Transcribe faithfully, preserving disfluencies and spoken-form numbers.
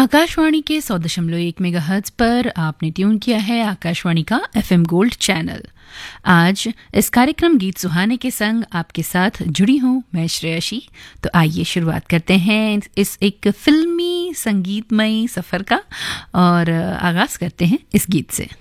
आकाशवाणी के सौ दशमलव एक मेगाहर्ट्ज़ पर आपने ट्यून किया है आकाशवाणी का एफएम गोल्ड चैनल। आज इस कार्यक्रम गीत सुहाने के संग आपके साथ जुड़ी हूँ मैं श्रेयशी। तो आइए शुरुआत करते हैं इस एक फिल्मी संगीतमय सफ़र का और आगाज़ करते हैं इस गीत से।